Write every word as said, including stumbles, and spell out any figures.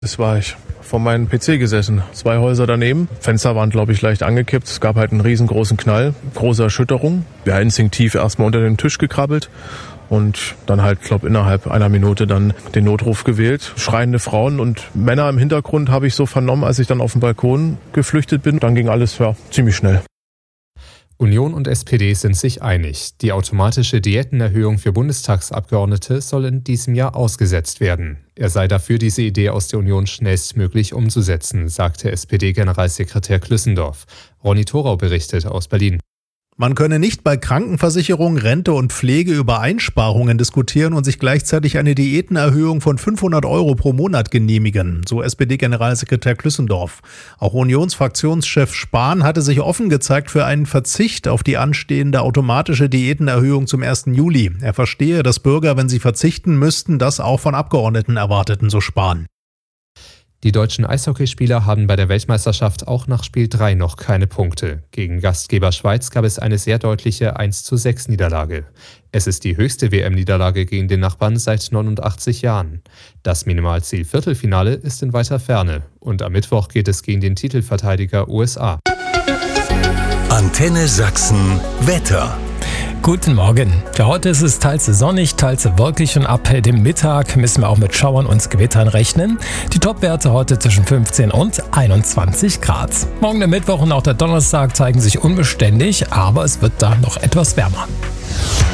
Das war ich vor meinem P C gesessen. Zwei Häuser daneben. Fenster waren, glaube ich, leicht angekippt. Es gab halt einen riesengroßen Knall, große Erschütterung. Ja, instinktiv erstmal unter den Tisch gekrabbelt und dann halt, glaube innerhalb einer Minute dann den Notruf gewählt. Schreiende Frauen und Männer im Hintergrund habe ich so vernommen, als ich dann auf den Balkon geflüchtet bin. Dann ging alles ja ziemlich schnell. Union und S P D sind sich einig. Die automatische Diätenerhöhung für Bundestagsabgeordnete soll in diesem Jahr ausgesetzt werden. Er sei dafür, diese Idee aus der Union schnellstmöglich umzusetzen, sagte S P D-Generalsekretär Klüssendorf. Ronny Thorau berichtet aus Berlin. Man könne nicht bei Krankenversicherung, Rente und Pflege über Einsparungen diskutieren und sich gleichzeitig eine Diätenerhöhung von fünfhundert Euro pro Monat genehmigen, so S P D-Generalsekretär Klüssendorf. Auch Unionsfraktionschef Spahn hatte sich offen gezeigt für einen Verzicht auf die anstehende automatische Diätenerhöhung zum ersten Juli. Er verstehe, dass Bürger, wenn sie verzichten müssten, das auch von Abgeordneten erwarteten, so Spahn. Die deutschen Eishockeyspieler haben bei der Weltmeisterschaft auch nach Spiel drei noch keine Punkte. Gegen Gastgeber Schweiz gab es eine sehr deutliche eins zu sechs Niederlage. Es ist die höchste W M-Niederlage gegen den Nachbarn seit neunundachtzig Jahren. Das Minimalziel Viertelfinale ist in weiter Ferne. Und am Mittwoch geht es gegen den Titelverteidiger U S A. Antenne Sachsen Wetter. Guten Morgen. Für heute ist es teils sonnig, teils wolkig und ab dem Mittag müssen wir auch mit Schauern und Gewittern rechnen. Die Topwerte heute zwischen fünfzehn und einundzwanzig Grad. Morgen der Mittwoch und auch der Donnerstag zeigen sich unbeständig, aber es wird da noch etwas wärmer.